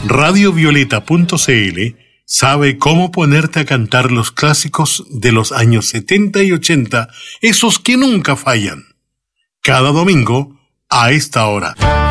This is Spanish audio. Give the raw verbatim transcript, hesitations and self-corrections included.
Radio Violeta punto c l sabe cómo ponerte a cantar los clásicos de los años setenta y ochenta, esos que nunca fallan. Cada domingo, a esta hora.